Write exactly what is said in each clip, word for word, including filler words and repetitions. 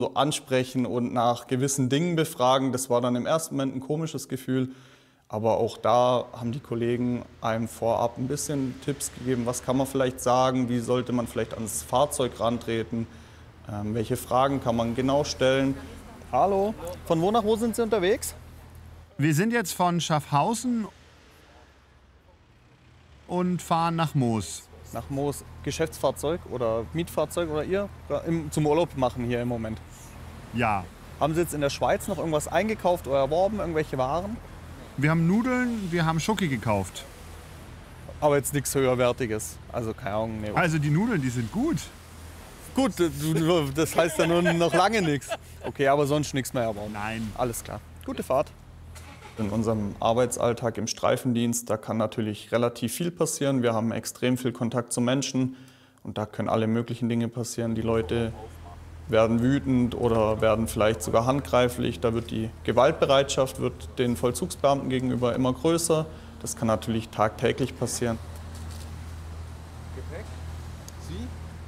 so ansprechen und nach gewissen Dingen befragen. Das war dann im ersten Moment ein komisches Gefühl. Aber auch da haben die Kollegen einem vorab ein bisschen Tipps gegeben, was kann man vielleicht sagen, wie sollte man vielleicht ans Fahrzeug rantreten, ähm, welche Fragen kann man genau stellen. Hallo, von wo nach wo sind Sie unterwegs? Wir sind jetzt von Schaffhausen und fahren nach Moos. Nach Moos, Geschäftsfahrzeug oder Mietfahrzeug oder ihr im, zum Urlaub machen hier im Moment. Ja. Haben Sie jetzt in der Schweiz noch irgendwas eingekauft oder erworben, irgendwelche Waren? Wir haben Nudeln, wir haben Schoki gekauft. Aber jetzt nichts höherwertiges. Also keine Ahnung. Nee. Also die Nudeln, die sind gut. Gut, das heißt ja nur noch lange nichts. Okay, aber sonst nichts mehr erworben. Nein. Alles klar. Gute Fahrt. In unserem Arbeitsalltag im Streifendienst, da kann natürlich relativ viel passieren. Wir haben extrem viel Kontakt zu Menschen und da können alle möglichen Dinge passieren. Die Leute werden wütend oder werden vielleicht sogar handgreiflich. Da wird die Gewaltbereitschaft wird den Vollzugsbeamten gegenüber immer größer. Das kann natürlich tagtäglich passieren. Gepäck? Sie?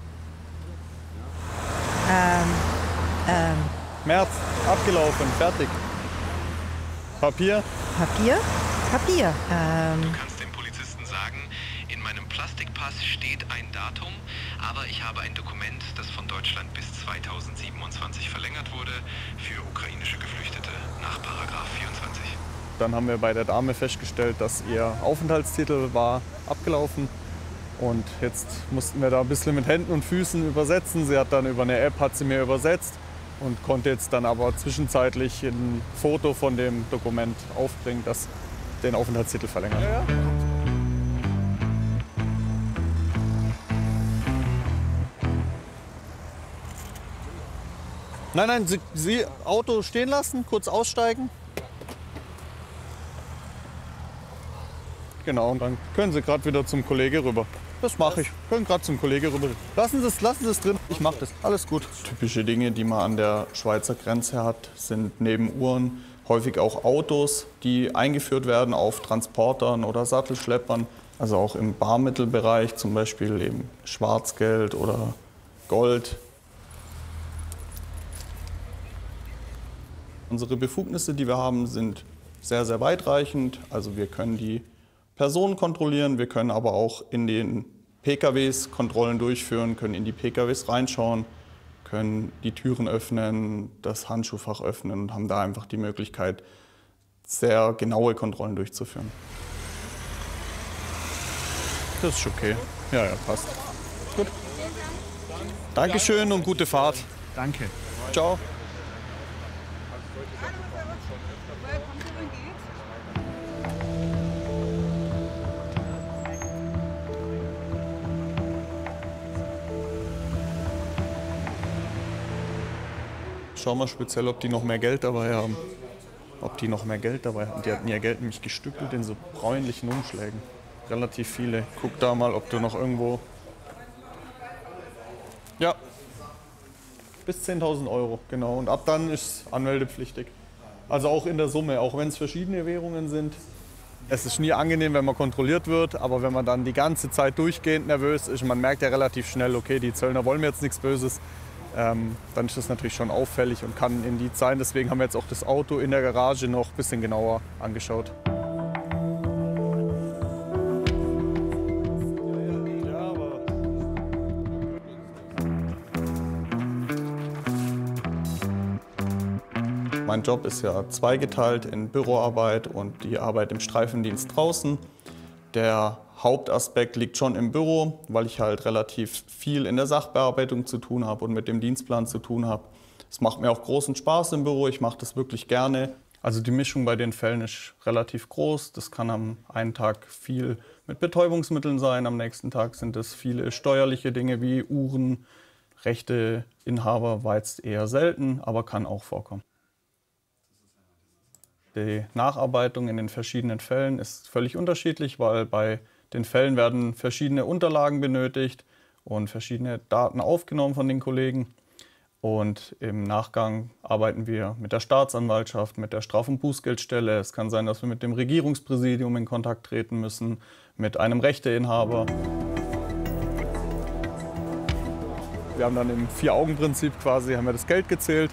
Ähm, ähm, März, abgelaufen, fertig. Papier? Papier? Papier. Ähm, Du kannst dem Polizisten sagen, in meinem Plastikpass steht ein Datum, aber ich habe ein Dokument, das von Deutschland bis zweitausendsiebenundzwanzig verlängert wurde für ukrainische Geflüchtete nach Paragraph vierundzwanzig. Dann haben wir bei der Dame festgestellt, dass ihr Aufenthaltstitel war abgelaufen. Und jetzt mussten wir da ein bisschen mit Händen und Füßen übersetzen. Sie hat dann über eine App hat sie mir übersetzt und konnte jetzt dann aber zwischenzeitlich ein Foto von dem Dokument aufbringen, das den Aufenthaltstitel verlängert. Ja, ja. Nein, nein, Sie, Sie Auto stehen lassen, kurz aussteigen. Genau, und dann können Sie gerade wieder zum Kollege rüber. Das mache ich. Können gerade zum Kollege rüber. Lassen Sie es, lassen Sie es drin. Ich mache das. Alles gut. Typische Dinge, die man an der Schweizer Grenze hat, sind neben Uhren häufig auch Autos, die eingeführt werden auf Transportern oder Sattelschleppern. Also auch im Barmittelbereich, zum Beispiel eben Schwarzgeld oder Gold. Unsere Befugnisse, die wir haben, sind sehr, sehr weitreichend. Also wir können die Personen kontrollieren, wir können aber auch in den P K Ws Kontrollen durchführen, können in die P K Ws reinschauen, können die Türen öffnen, das Handschuhfach öffnen und haben da einfach die Möglichkeit, sehr genaue Kontrollen durchzuführen. Das ist okay. Ja, ja, passt. Gut. Dankeschön und gute Fahrt. Danke. Ciao. Schau mal speziell, ob die noch mehr Geld dabei haben. Ob die noch mehr Geld dabei haben. Die hatten ihr Geld nämlich gestückelt in so bräunlichen Umschlägen. Relativ viele. Guck da mal, ob du noch irgendwo... Ja. Bis zehntausend Euro, genau. Und ab dann ist es anmeldepflichtig. Also auch in der Summe, auch wenn es verschiedene Währungen sind. Es ist nie angenehm, wenn man kontrolliert wird, aber wenn man dann die ganze Zeit durchgehend nervös ist, man merkt ja relativ schnell, okay, die Zöllner wollen mir jetzt nichts Böses, ähm, dann ist das natürlich schon auffällig und kann ein Indiz sein. Deswegen haben wir jetzt auch das Auto in der Garage noch ein bisschen genauer angeschaut. Mein Job ist ja zweigeteilt in Büroarbeit und die Arbeit im Streifendienst draußen. Der Hauptaspekt liegt schon im Büro, weil ich halt relativ viel in der Sachbearbeitung zu tun habe und mit dem Dienstplan zu tun habe. Es macht mir auch großen Spaß im Büro, ich mache das wirklich gerne. Also die Mischung bei den Fällen ist relativ groß. Das kann am einen Tag viel mit Betäubungsmitteln sein, am nächsten Tag sind es viele steuerliche Dinge wie Uhren. Rechteinhaber war jetzt eher selten, aber kann auch vorkommen. Die Nacharbeitung in den verschiedenen Fällen ist völlig unterschiedlich, weil bei den Fällen werden verschiedene Unterlagen benötigt und verschiedene Daten aufgenommen von den Kollegen. Und im Nachgang arbeiten wir mit der Staatsanwaltschaft, mit der Straf- und Bußgeldstelle. Es kann sein, dass wir mit dem Regierungspräsidium in Kontakt treten müssen, mit einem Rechteinhaber. Wir haben dann im Vier-Augen-Prinzip quasi haben wir das Geld gezählt.